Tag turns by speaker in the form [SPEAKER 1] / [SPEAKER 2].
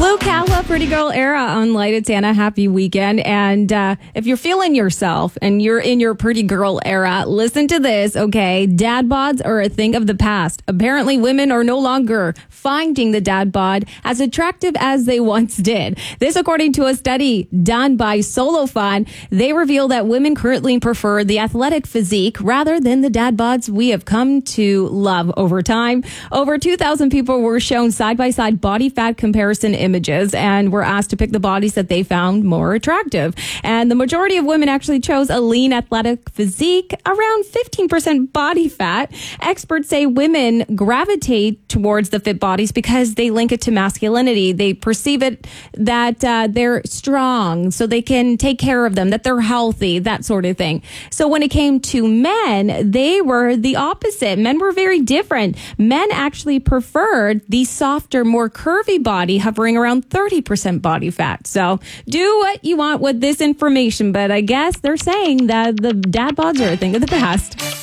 [SPEAKER 1] Blue Calla, Pretty Girl Era on Light It Santa. Happy weekend. And if you're feeling yourself and you're in your Pretty Girl era, listen to this, okay? Dad bods are a thing of the past. Apparently, women are no longer finding the dad bod as attractive as they once did. This, according to a study done by Solofon, they reveal that women currently prefer the athletic physique rather than the dad bods we have come to love over time. Over 2,000 people were shown side-by-side body fat comparison images and were asked to pick the bodies that they found more attractive. And the majority of women actually chose a lean athletic physique, around 15% body fat. Experts say women gravitate towards the fit bodies because they link it to masculinity. They perceive it that they're strong, so they can take care of them, that they're healthy, that sort of thing. So when it came to men, they were the opposite. Men were very different. Men actually preferred the softer, more curvy body, hovering around 30% body fat. So do what you want with this information, but I guess they're saying that the dad bods are a thing of the past.